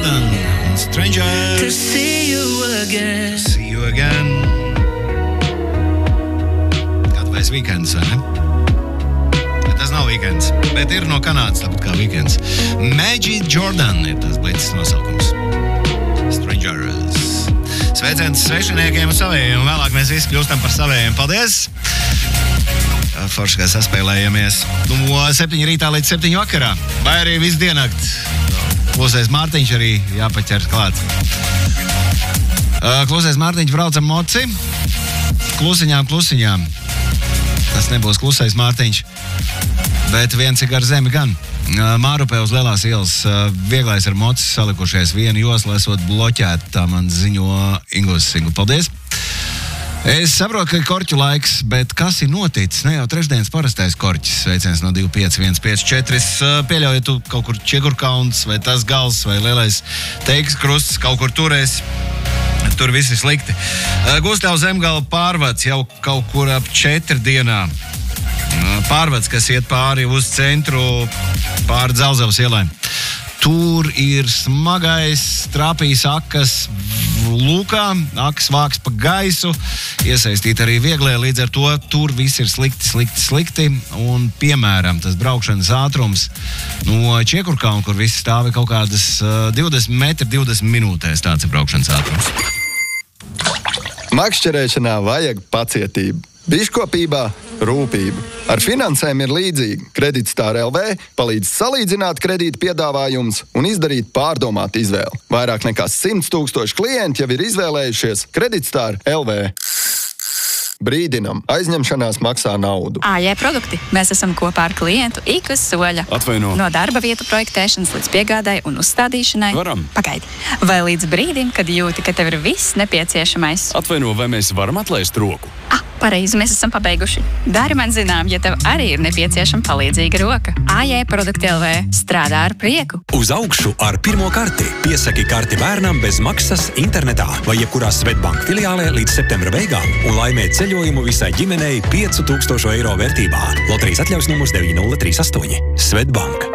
Jordan un Strangers. To see you again. See you again. Gatavais weekends, vai ne? Bet tas nav weekends, bet ir no Kanādas, tāpat kā weekends. Magic Jordan ir tas blicis nosaukums. Strangers. Sveiciens svešiniekiem un savējiem, un vēlāk mēs visi kļūstam par savējiem. Paldies! Forši, kā saspēlējamies no 7 rītā līdz 7 vakarā, vai arī visu diennakt. Klusais Mārtiņš arī jāpaķer klāt. Klusais Mārtiņš braucam moci. Klusiņām. Tas nebūs klusais Mārtiņš, bet viens ir gar zemi gan. Mārupē uz Lielās ielas vieglais ar mocis salikušies vienu joslu esot bloķēt, tā man ziņo Ingūs Singu. Paldies! Es saprotu, ka ir korķu laiks, bet kas ir noticis? Ne jau trešdienas parastais korķis. Sveiciens no 25154. Es pieļauju, tu kaut kur Čiekurkauns, vai tas gals, vai lielais teiks krusts kaut kur turēs. Tur viss ir slikti. Gustavs Zemgala pārvads jau kaut kur ap 4 dienā. Pārvads, kas iet pāri uz centru, pāri Dzelzavas ielai. Tur ir smagais, trāpījis akas lūkā, akas vāks pa gaisu, iesaistīt arī vieglē, līdz ar to tur viss ir slikti. Un, piemēram, tas braukšanas ātrums no Čiekurkauna, kur viss stāvi kaut kādas 20 metri 20 minūtēs, tāds ir braukšanas ātrums. Makšķerēšanā vajag pacietību. Biškopībā rūpību. Ar finansēm ir līdzīgi. Kreditstar LV palīdz salīdzināt kredīta piedāvājumus un izdarīt pārdomātu izvēli. Vairāk nekā 100 000 klienti jau ir izvēlējušies Kreditstar LV. Brīdinam, aizņemšanās maksā naudu. AJ produkti. Mēs esam kopā ar klientu ik uz soļa. Atvaino. No darba vietu projektēšanas līdz piegādai un uzstādīšanai. Varam. Pagaidi. Vai līdz brīdim, kad jūti, ka tev ir viss nepieciešamais. Atvaino, vai mēs varam atlaist roku? Pareizi, mēs esam pabeiguši. Dari man zinām, ja tev arī ir nepieciešama palīdzīga roka. AJ produkti LV strādā ar prieku. Uz augšu ar pirmo karti. Piesaki karti bērnam bez maksas internetā vai jebkurā Svetbank filiālē līdz septembra beigām un laimē ceļojumu visai ģimenei 5000 eiro vērtībā. Loterijas atļaus numurs 9038. Svetbank.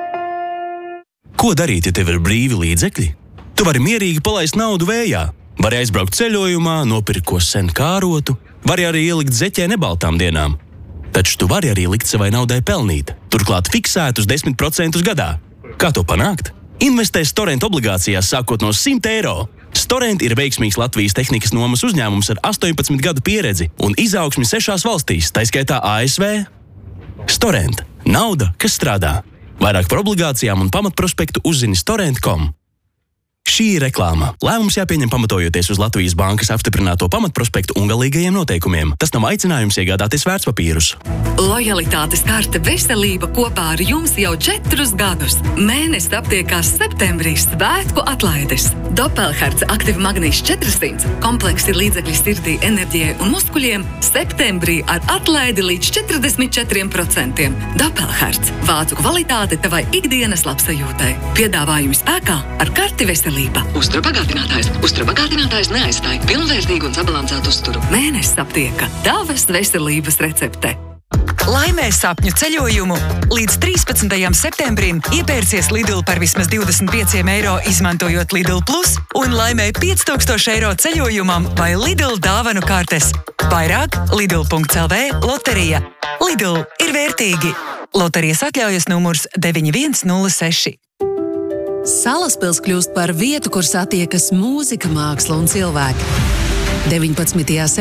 Ko darīt, ja tev ir brīvi līdzekļi? Tu vari mierīgi palaist naudu vējā. Vari aizbraukt ceļojumā, nopirkt ko sen kārotu. Vari arī ielikt zeķē nebaltām dienām. Taču tu vari arī likt savai naudai pelnīt. Turklāt fiksētus 10% gadā. Kā to panākt? Investē Storent obligācijās sākot no 100 eiro. Storent ir veiksmīgs Latvijas tehnikas nomas uzņēmums ar 18 gadu pieredzi un izaugsmi 6 valstīs, taiskaitā ASV. Storent. Nauda, kas strādā. Vairāk par obligācijām un pamatprospektu uzzini storent.com. Šī ir reklāma. Lēmums jāpieņem pamatojoties uz Latvijas bankas apstiprināto pamatprospektu un galīgajiem noteikumiem. Tas nav aicinājums iegādāties vērtspapīrus. Lojalitātes karte veselība kopā ar jums jau 4 gadus. Mēnesis aptiekās septembrī svētku atlaides. Doppelhards Active Magnīs 400, komplekss ir līdzekļi sirdī, enerģijai un muskuļiem, septembrī ar atlaidi līdz 44%. Doppelhards. Vācu kvalitāte tavai ikdienas labsajūtai. Piedāvājumi spēkā ar karti veselība. Uzturabagātinātājs neaizstāja pilnvērtīgu un sabalansētu uzturu. Mēnesis aptieka. Tavas veselības recepte. Laimē sapņu ceļojumu! Līdz 13. septembrim iepērcies Lidl par vismaz 25 eiro izmantojot Lidl Plus un laimē 5000 eiro ceļojumam vai Lidl dāvanu kartes. Vairāk Lidl.lv loterija. Lidl ir vērtīgi. Loterijas atļaujas numurs 9106. Salaspils kļūst par vietu, kur satiekas mūzika, māksla un cilvēki. 19.